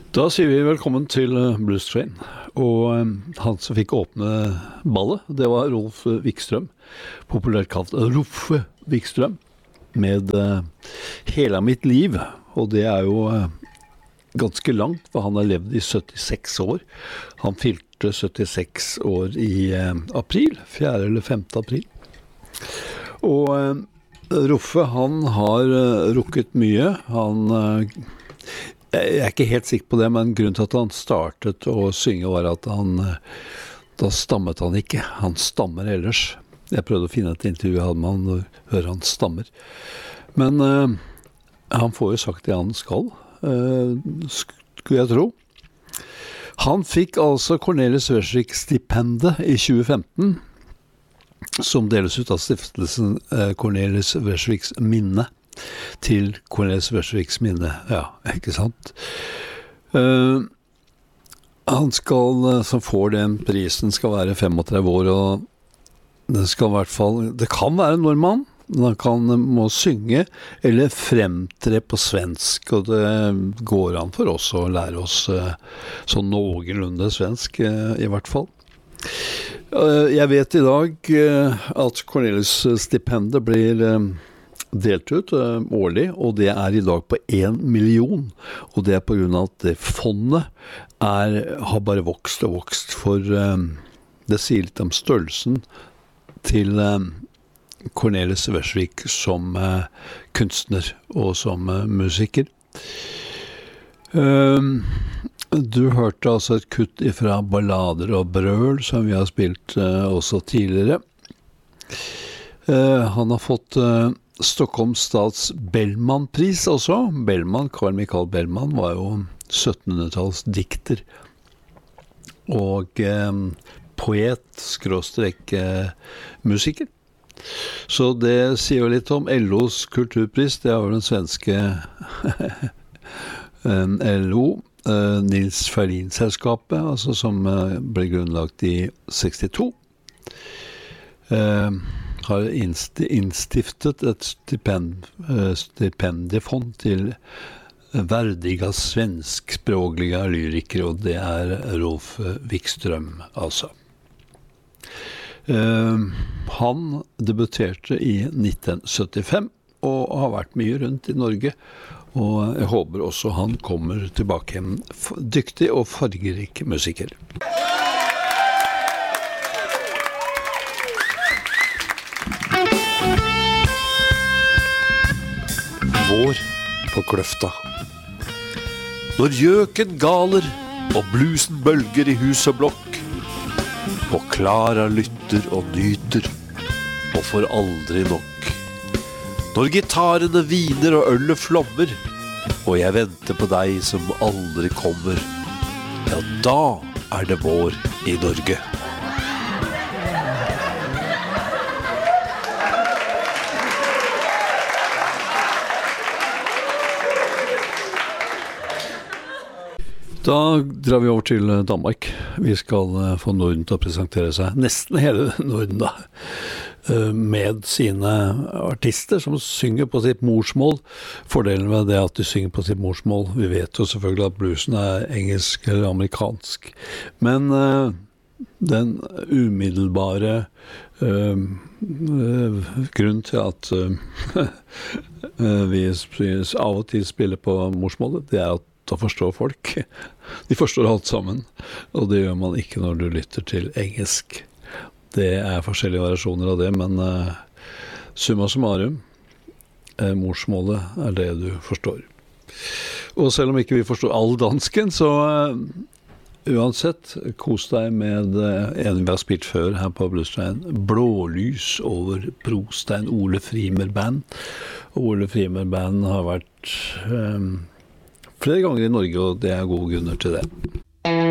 Da sier vi velkommen til Blues Train, og han som fikk åpne ballet, det var Rolf Wikström, populært kalt Roffe Wikström, med Hela mitt liv, og det er jo ganske langt, for han har levd i 76 år. Han fylte 76 år i april, 4. eller 5. april. Og Roffe, han har rukket mye, jeg er ikke helt sikker på det, men grunnen til at han startet å synge var at da stammet han ikke. Han stammer ellers. Jeg prøvde å finne et intervju med han og høre han stammer. Men han får jo sagt det han skal, skulle jeg tro. Han fikk altså Cornelis Vreeswijk-stipendet i 2015, som deles ut av stiftelsen Cornelis Vreeswijks minne. Til Cornelis Vreeswijks minne, ja, ikke sant? Han som får den prisen, skal være 35 år, og det skal i hvert fall, det kan være en nordmann, han må synge eller fremtre på svensk, og det går an for oss å lære oss sånn noenlunde svensk, i hvert fall. Jeg vet i dag at Cornelis-stipendet blir delt ut årlig, og det er i dag på 1 million, og det er på grunn av at det fondet har bare vokst og vokst, for det sier litt om størrelsen til Cornelis Vreeswijk som kunstner og som musiker. Du hørte altså et kutt fra ballader og brøl, som vi har spilt også tidligere. Han har fått Stockholms stats Bellman-pris også. Carl Michael Bellman var jo 1700-talls dikter og poet/musiker. Så det sier jo litt om LOs kulturpris. Det er jo den svenske LO, Nils Ferlin-selskapet, altså som ble grunnlagt i 62. Har innstiftet et stipendiefond til värdiga svenskspråkliga lyriker, og det er Rolf Wikström, altså. Han debuterte i 1975, og har vært mye rundt i Norge, og jeg håper også han kommer tilbake en dyktig og fargerik musiker. Vår på kløfta. Når gjøken galer og blusen bølger i hus og blokk, og Klara lytter og nyter og får aldri nok. Når gitarene viner og ølet flommer, og jeg venter på deg som aldri kommer, ja, da er det vår i Norge. Da drar vi over til Danmark. Vi skal få Norden til å presentere seg, nesten hele Norden da, med sine artister som synger på sitt morsmål. Fordelen ved det at de synger på sitt morsmål, vi vet jo selvfølgelig at bluesen er engelsk eller amerikansk, men den umiddelbare grunn til at vi av og til spiller på morsmålet, det er at da forstår folk. De forstår alt sammen, og det gjør man ikke når du lytter til engelsk. Det er forskjellige variasjoner av det, men summa summarum, morsmålet er det du forstår. Og selv om ikke vi forstår all dansken, så uansett, kos deg med en vi har spilt før her på Blues Train, Blålys over Brostein, Ole Frimer Band. Ole Frimer Band har vært flere ganger i Norge, og det er gode grunner til det.